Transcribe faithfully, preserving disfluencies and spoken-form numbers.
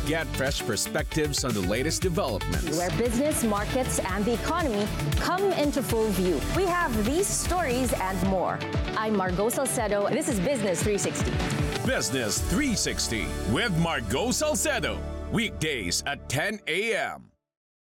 Get fresh perspectives on the latest developments. Where business, markets, and the economy come into full view. We have these stories and more. I'm Margot Salcedo. This is Business three sixty. Business three sixty with Margot Salcedo. Weekdays at ten a m